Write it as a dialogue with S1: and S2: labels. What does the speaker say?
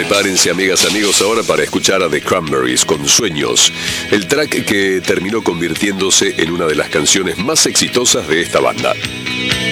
S1: Prepárense, amigas, amigos, ahora para escuchar a The Cranberries con Sueños, el track que terminó convirtiéndose en una de las canciones más exitosas de esta banda.